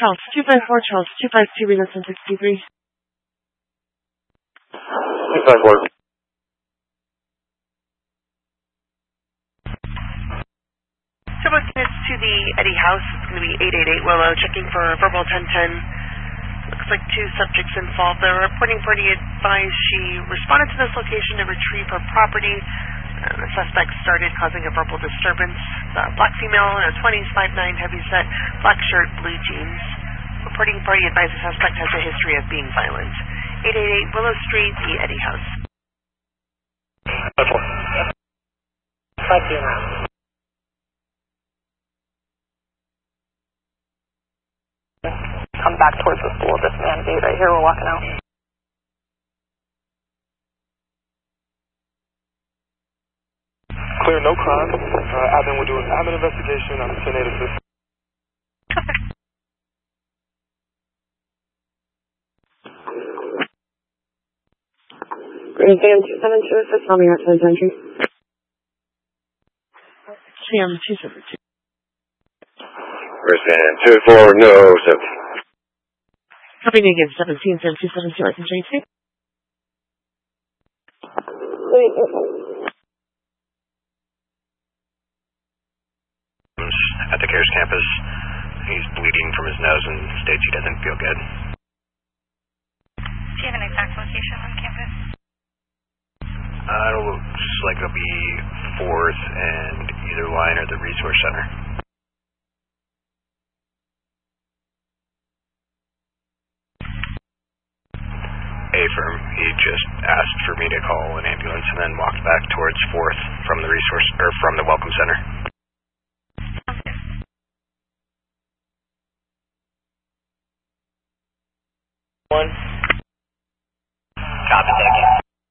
Charles 254, Charles 252, Renaissance 63. 254. Both units to the Eddie House. It's going to be 888 Willow, checking for verbal 1010. Looks like two subjects involved. The reporting party advised she responded to this location to retrieve her property. The suspect started causing a verbal disturbance. The black female in her 20s, 5'9", heavyset, black shirt, blue jeans. Reporting party advised the suspect has a history of being violent. 888 Willow Street, the Eddie House. 5 Come back towards the school. This man gate right here. We're walking out. Clear, no crime. Admin will do an admin investigation on the 10-8 assist. Green Sam 272 assist on the outside entry. Sam 272. Sam 24, no 7. Copy negative 17, Sam 272, I can change it. At the CARES campus, he's bleeding from his nose and states he doesn't feel good. Do you have an exact location on campus? It looks like it'll be 4th and either line or the resource center. A-firm, he just asked for me to call an ambulance and then walked back towards 4th from the resource, or from the welcome center. One. Copy, thank you.